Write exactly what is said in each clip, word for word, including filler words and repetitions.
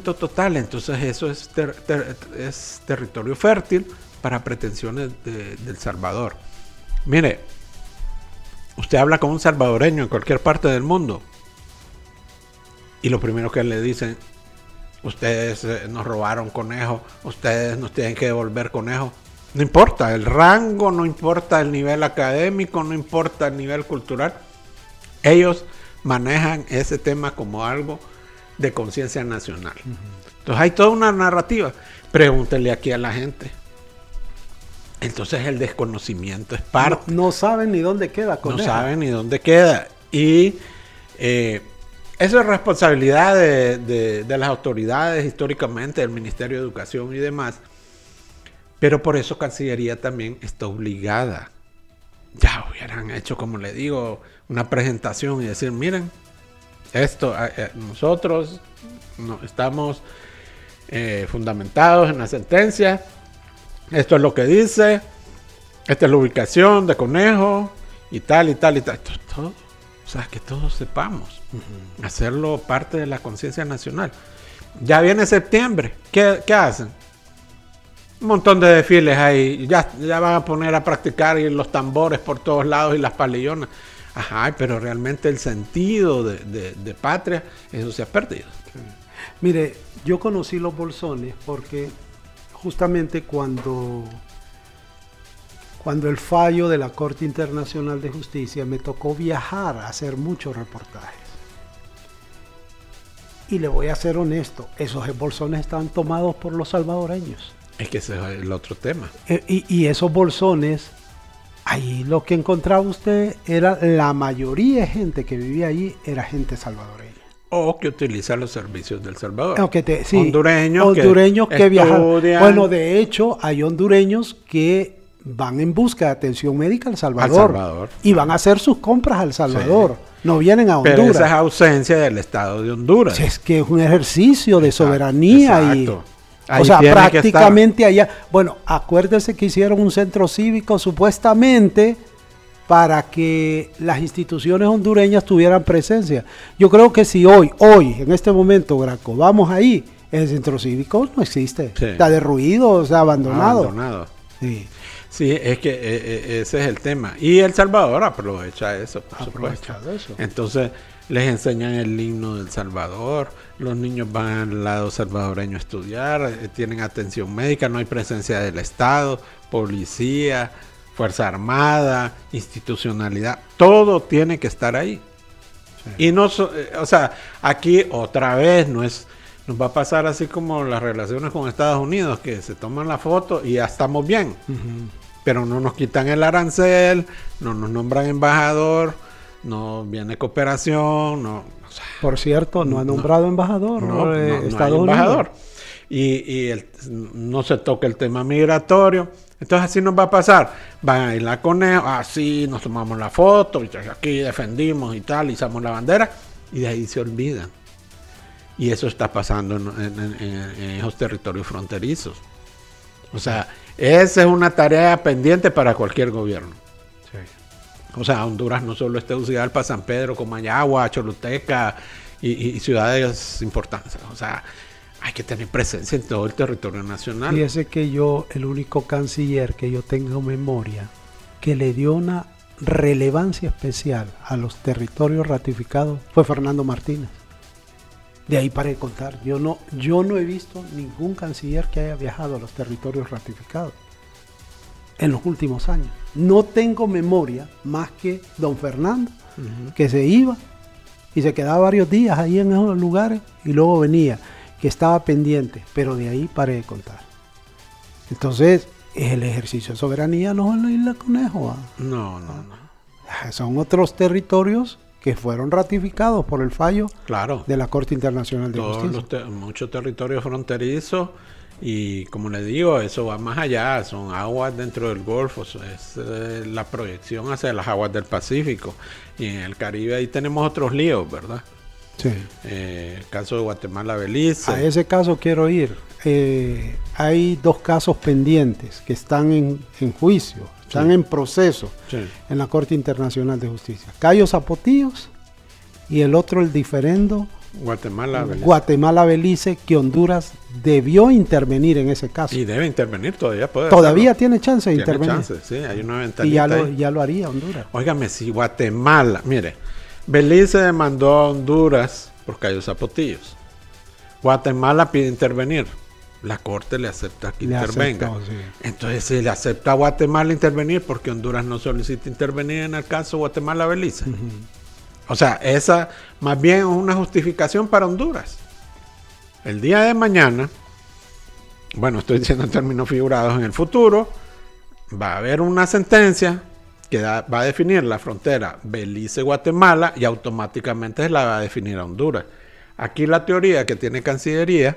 desconocimiento total. Entonces eso es, ter, ter, es territorio fértil para pretensiones de, de El Salvador. Mire, usted habla con un salvadoreño en cualquier parte del mundo y lo primero que le dicen: ustedes eh, nos robaron conejos, ustedes nos tienen que devolver conejos. No importa el rango, no importa el nivel académico, no importa el nivel cultural. Ellos manejan ese tema como algo de conciencia nacional. Uh-huh. Entonces hay toda una narrativa. Pregúntele aquí a la gente. Entonces el desconocimiento es parte. No, no saben ni dónde queda Conejo. No saben ni dónde queda. Y eh, eso es responsabilidad de, de, de las autoridades históricamente, del Ministerio de Educación y demás. Pero por eso Cancillería también está obligada. Ya hubieran hecho, como le digo, una presentación y decir: miren, esto, eh, nosotros no, estamos eh, fundamentados en la sentencia. Esto es lo que dice. Esta es la ubicación de conejo y tal y tal y tal. Todo, todo, o sea, que todos sepamos. Uh-huh. Hacerlo parte de la conciencia nacional. Ya viene septiembre. ¿Qué, qué hacen? Un montón de desfiles ahí. Ya, ya van a poner a practicar y los tambores por todos lados y las palillonas. Ajá, pero realmente el sentido de, de, de patria, eso se ha perdido. Sí. Mire, yo conocí los bolsones porque justamente cuando, cuando el fallo de la Corte Internacional de Justicia me tocó viajar a hacer muchos reportajes. Y le voy a ser honesto, esos bolsones estaban tomados por los salvadoreños. Es que ese es el otro tema. Eh, y, y esos bolsones, ahí lo que encontraba usted era la mayoría de gente que vivía allí era gente salvadoreña. O que utiliza los servicios del Salvador. O que te, sí, hondureños, hondureños que, que viajan. Bueno, de hecho, hay hondureños que van en busca de atención médica al Salvador. Al Salvador. Y van a hacer sus compras al Salvador. Sí. No vienen a Honduras. Pero esa es ausencia del Estado de Honduras. Es que es un ejercicio de soberanía. Exacto. Y, o sea, prácticamente allá. Bueno, acuérdense que hicieron un centro cívico supuestamente para que las instituciones hondureñas tuvieran presencia. Yo creo que si hoy, hoy, en este momento, Graco, vamos ahí, el centro cívico no existe. Sí. Está derruido, o sea, abandonado. Abandonado. Sí. Sí, es que eh, ese es el tema. Y El Salvador aprovecha eso, por aprovecha supuesto. Eso. Entonces, les enseñan el himno del Salvador, los niños van al lado salvadoreño a estudiar, eh, tienen atención médica, no hay presencia del Estado, policía, Fuerza Armada, institucionalidad, todo tiene que estar ahí. Sí. Y no, o sea, aquí otra vez no es, nos va a pasar así como las relaciones con Estados Unidos, que se toman la foto y ya estamos bien. Uh-huh. Pero no nos quitan el arancel, no nos nombran embajador, no viene cooperación, no. O sea, por cierto, no, no ha nombrado embajador, no, no, no, Estados no hay embajador. Y, y el, no se toca el tema migratorio. Entonces así nos va a pasar. Van a ir la Conejo, así nos tomamos la foto, y aquí defendimos y tal, izamos la bandera, y de ahí se olvidan. Y eso está pasando en, en, en, en esos territorios fronterizos. O sea, esa es una tarea pendiente para cualquier gobierno. Sí. O sea, Honduras no solo es Tegucigalpa, San Pedro, Comayagua, Choluteca y, y ciudades importantes. O sea, hay que tener presencia en todo el territorio nacional. Fíjese que yo, el único canciller que yo tengo memoria, que le dio una relevancia especial a los territorios ratificados, fue Fernando Martínez. De ahí para de contar. Yo no, yo no he visto ningún canciller que haya viajado a los territorios ratificados en los últimos años. No tengo memoria más que don Fernando, uh-huh. que se iba y se quedaba varios días ahí en esos lugares y luego venía, que estaba pendiente, pero de ahí paré de contar. Entonces, el ejercicio de soberanía no es la Isla Conejo. ¿eh? No, no, no. Son otros territorios que fueron ratificados por el fallo claro. de la Corte Internacional de Todos Justicia. Los te- muchos territorios fronterizos y, como le digo, eso va más allá, son aguas dentro del Golfo, es eh, la proyección hacia las aguas del Pacífico. Y en el Caribe ahí tenemos otros líos, ¿verdad? Sí. Eh, el caso de Guatemala, Belice. A ese caso quiero ir. Eh, hay dos casos pendientes que están en, en juicio, están sí. en proceso sí. en la Corte Internacional de Justicia. Cayo Zapotillos y el otro el diferendo Guatemala, Belice. Guatemala, Belice, que Honduras debió intervenir en ese caso. Y debe intervenir, todavía puede Todavía hacerlo. tiene chance de Tiene intervenir. chance, sí, hay una ventanita Y ya lo, ahí. ya lo haría Honduras. Óigame, si Guatemala, mire, Belice demandó a Honduras por Cayo Zapotillos. Guatemala pide intervenir. La corte le acepta que Le intervenga. aceptó, sí. Entonces, si le acepta a Guatemala intervenir, porque Honduras no solicita intervenir en el caso Guatemala-Belice. Ujú. O sea, esa más bien es una justificación para Honduras. El día de mañana, bueno, estoy diciendo en términos figurados, en el futuro, va a haber una sentencia que da- va a definir la frontera Belice-Guatemala y automáticamente la va a definir a Honduras. Aquí la teoría que tiene Cancillería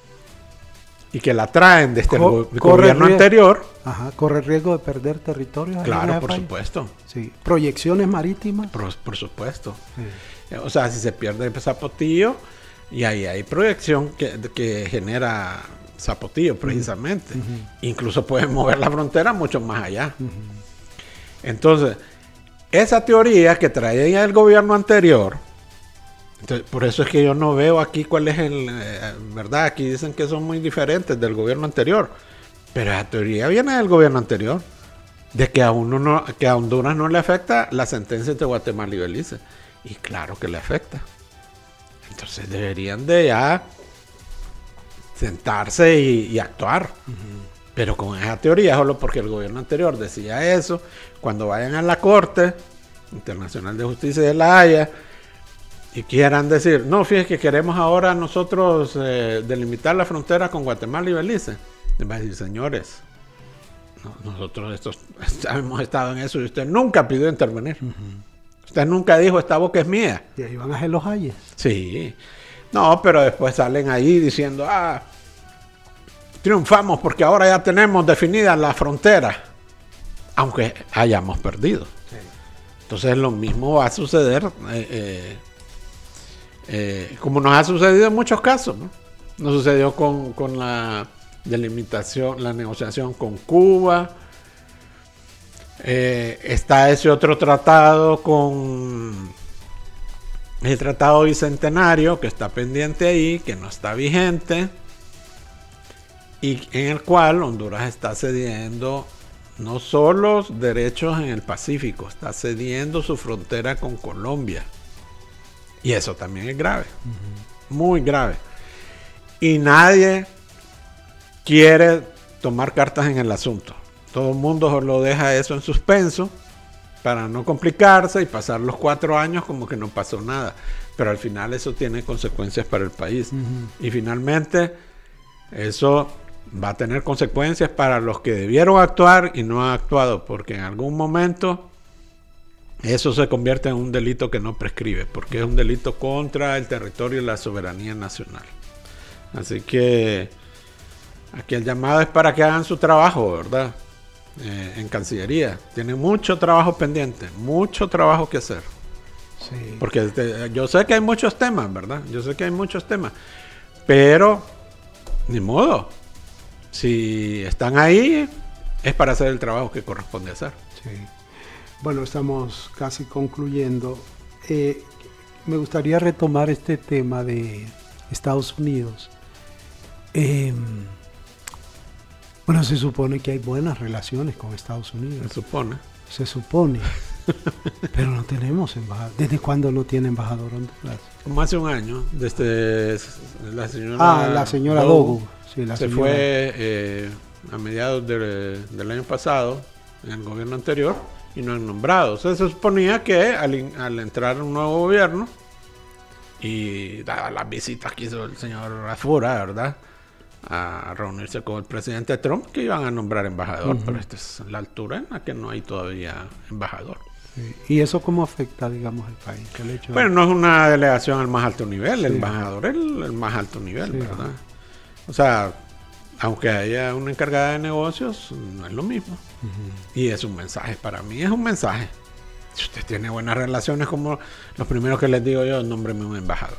y que la traen desde Co- el go- corre gobierno rie- anterior, Ajá, corre riesgo de perder territorios. ahí en claro, ese por país. supuesto, Sí. Proyecciones marítimas. por, por supuesto. Sí. O sea, si se pierde Zapotillo, y ahí hay proyección que, que genera Zapotillo precisamente. Ujú. Incluso pueden mover la frontera mucho más allá. Ujú. Entonces, esa teoría que traía el gobierno anterior, entonces, por eso es que yo no veo aquí cuál es el... eh, ¿verdad? Aquí dicen que son muy diferentes del gobierno anterior, pero esa teoría viene del gobierno anterior, de que a, uno no, que a Honduras no le afecta la sentencia de Guatemala y Belice. Y claro que le afecta. Entonces deberían de ya sentarse y, y actuar. Pero con esa teoría, solo porque el gobierno anterior decía eso, cuando vayan a la Corte Internacional de Justicia de La Haya y quieran decir, no, fíjese que queremos ahora nosotros eh, delimitar la frontera con Guatemala y Belice, les va a decir, señores, no- nosotros estos, hemos estado en eso y usted nunca pidió intervenir. Usted nunca dijo, esta boca es mía. Y ahí van a ser los ayes. Sí. No, pero después salen ahí diciendo, ah, triunfamos porque ahora ya tenemos definida la frontera, aunque hayamos perdido. Sí. Entonces lo mismo va a suceder, eh, eh, eh, como nos ha sucedido en muchos casos, ¿no? Nos sucedió con, con la delimitación, la negociación con Cuba. Eh, está ese otro tratado con el Tratado Bicentenario que está pendiente ahí, que no está vigente, y en el cual Honduras está cediendo no solo derechos en el Pacífico, está cediendo su frontera con Colombia. Y eso también es grave, uh-huh. muy grave. Y nadie quiere tomar cartas en el asunto. Todo el mundo lo deja eso en suspenso para no complicarse y pasar los cuatro años como que no pasó nada. Pero al final eso tiene consecuencias para el país. Uh-huh. Y finalmente eso va a tener consecuencias para los que debieron actuar y no han actuado, porque en algún momento eso se convierte en un delito que no prescribe, porque es un delito contra el territorio y la soberanía nacional. Así que aquí el llamado es para que hagan su trabajo, ¿verdad? Eh, en Cancillería. Tienen mucho trabajo pendiente, mucho trabajo que hacer. Sí. Porque te, yo sé que hay muchos temas, ¿verdad? Yo sé que hay muchos temas, pero ni modo. Si están ahí, es para hacer el trabajo que corresponde hacer. Sí. Bueno, estamos casi concluyendo. Eh, me gustaría retomar este tema de Estados Unidos. Eh, bueno, se supone que hay buenas relaciones con Estados Unidos. Se supone. Se supone. Pero no tenemos embajador. ¿Desde cuándo no tiene embajador Honduras? Como hace un año, desde la señora Ah, la señora Dogu. Sí, la se señora. fue eh, a mediados de, del año pasado, en el gobierno anterior, y no han nombrado. O sea, se suponía que al, al entrar un nuevo gobierno, y dadas las visitas que hizo el señor Rafura, ¿verdad?, a reunirse con el presidente Trump, que iban a nombrar embajador, uh-huh. pero esta es la altura en la que no hay todavía embajador. Sí. ¿Y eso cómo afecta, digamos, al país? El hecho bueno, de... no es una delegación al más alto nivel, sí. el embajador es el, el más alto nivel, sí, ¿verdad? Uh-huh. O sea, aunque haya una encargada de negocios, no es lo mismo. Uh-huh. Y es un mensaje, para mí es un mensaje. Si usted tiene buenas relaciones, como los primeros que les digo yo, nómbreme un embajador.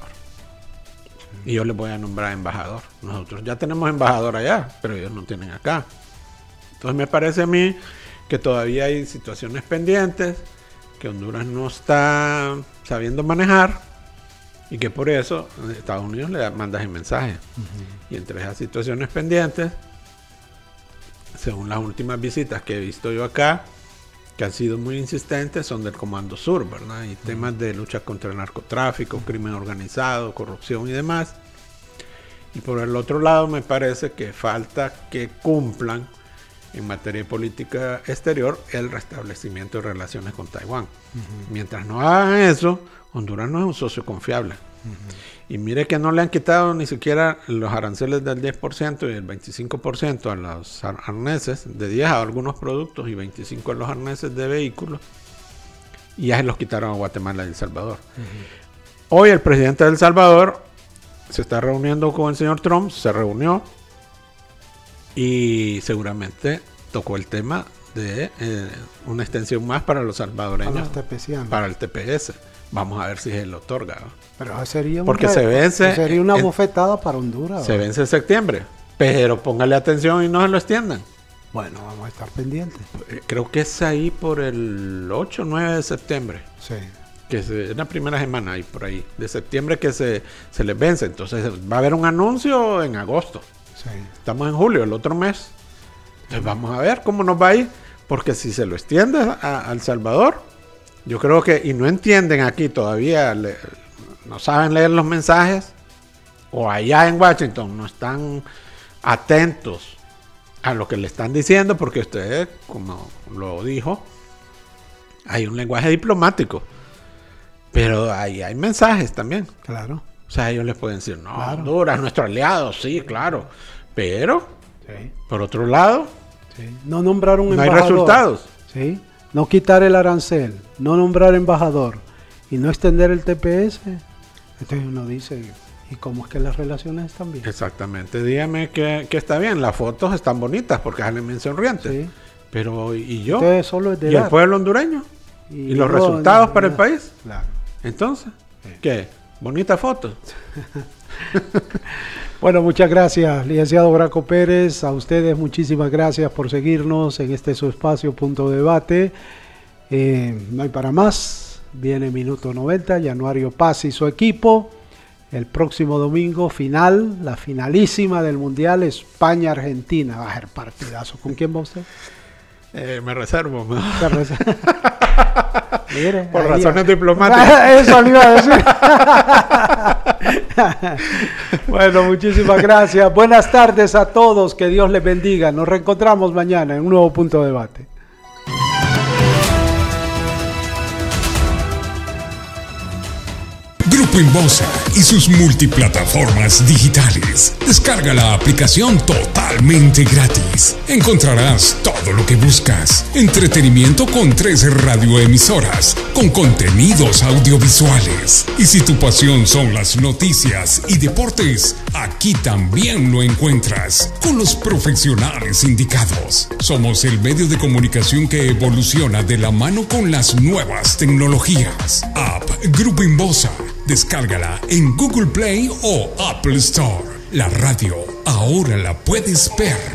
Y yo les voy a nombrar embajador. Nosotros ya tenemos embajador allá, pero ellos no tienen acá. Entonces me parece a mí que todavía hay situaciones pendientes que Honduras no está sabiendo manejar y que por eso Estados Unidos le manda ese mensaje. Uh-huh. Y entre esas situaciones pendientes, según las últimas visitas que he visto yo acá, que han sido muy insistentes, son del Comando Sur, ¿verdad? Y uh-huh. temas de lucha contra el narcotráfico, crimen organizado, corrupción y demás. Y por el otro lado, me parece que falta que cumplan en materia de política exterior el restablecimiento de relaciones con Taiwán. Uh-huh. Mientras no hagan eso, Honduras no es un socio confiable. Uh-huh. Y mire que no le han quitado ni siquiera los aranceles del diez por ciento y el veinticinco por ciento a los arneses, de diez a algunos productos y veinticinco por ciento a los arneses de vehículos, y ya se los quitaron a Guatemala y El Salvador. Uh-huh. Hoy el presidente de El Salvador se está reuniendo con el señor Trump, se reunió, y seguramente tocó el tema de eh, una extensión más para los salvadoreños, para, para el T P S. Vamos a ver si se le otorga, ¿no? Pero sería, Porque un, se vence, sería una en, bofetada para Honduras. Se ¿no? vence en septiembre, pero póngale atención y no se lo extiendan. Bueno, vamos a estar pendientes. Creo que es ahí por el ocho o nueve de septiembre. Sí. Que es la primera semana ahí por ahí, de septiembre que se, se les vence. Entonces va a haber un anuncio en agosto. Sí. Estamos en julio, el otro mes. Entonces vamos a ver cómo nos va a ir, porque si se lo extiende a, a El Salvador, yo creo que, y no entienden aquí todavía, le, no saben leer los mensajes, o allá en Washington no están atentos a lo que le están diciendo, porque usted, como lo dijo, hay un lenguaje diplomático, pero ahí hay mensajes también. Claro. O sea, ellos les pueden decir, no, claro. Honduras, nuestro aliado, sí, claro, pero, sí. por otro lado, sí. no nombrar un no embajador. hay resultados. Sí. No quitar el arancel, no nombrar embajador y no extender el T P S. Entonces uno dice, ¿y cómo es que las relaciones están bien? Exactamente, dígame que, que está bien, las fotos están bonitas porque salen bien sonrientes. Sí. Pero, ¿y yo? Entonces, solo es de ¿Y edad. El pueblo hondureño? ¿Y, ¿Y los no, resultados no, para no, el país? Claro. Entonces, sí. ¿Qué? ¿Bonita foto? Bueno, muchas gracias, licenciado Graco Pérez. A ustedes muchísimas gracias por seguirnos en este su espacio Punto de Debate. Eh, no hay para más. Viene Minuto noventa, Januario Paz y su equipo. El próximo domingo, final, la finalísima del Mundial, España-Argentina. Va a ser partidazo. ¿Con quién va usted? Eh, me reservo. Me... ¿Se reserva? Mire, por ahí, razones ya. diplomáticas. Eso le iba a decir. Bueno, muchísimas gracias. Buenas tardes a todos. Que Dios les bendiga. Nos reencontramos mañana en un nuevo Punto de Debate. Grupo Inbosa y sus multiplataformas digitales. Descarga la aplicación totalmente gratis. Encontrarás todo lo que buscas. Entretenimiento con tres radioemisoras, con contenidos audiovisuales. Y si tu pasión son las noticias y deportes, aquí también lo encuentras, con los profesionales indicados. Somos el medio de comunicación que evoluciona de la mano con las nuevas tecnologías. App Grupo Inbosa. Descárgala en Google Play o Apple Store. La radio ahora la puedes ver.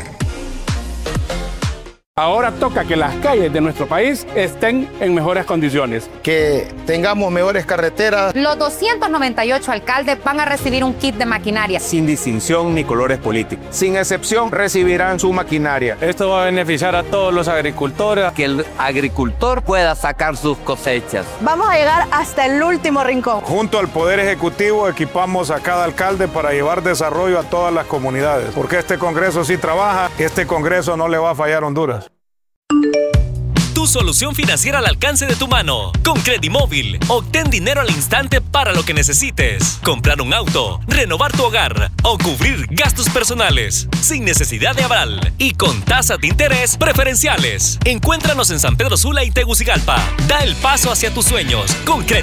Ahora toca que las calles de nuestro país estén en mejores condiciones. Que tengamos mejores carreteras. Los doscientos noventa y ocho alcaldes van a recibir un kit de maquinaria. Sin distinción ni colores políticos. Sin excepción recibirán su maquinaria. Esto va a beneficiar a todos los agricultores. Que el agricultor pueda sacar sus cosechas. Vamos a llegar hasta el último rincón. Junto al Poder Ejecutivo equipamos a cada alcalde para llevar desarrollo a todas las comunidades. Porque este Congreso sí trabaja, este Congreso no le va a fallar a Honduras. Tu solución financiera al alcance de tu mano. Con Credimóvil, obtén dinero al instante para lo que necesites. Comprar un auto, renovar tu hogar o cubrir gastos personales. Sin necesidad de aval y con tasas de interés preferenciales. Encuéntranos en San Pedro Sula y Tegucigalpa. Da el paso hacia tus sueños con Credimóvil.